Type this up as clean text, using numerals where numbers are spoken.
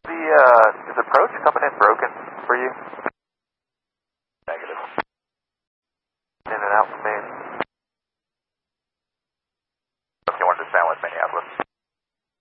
Is approach coming in broken for you? Negative. In and out from main.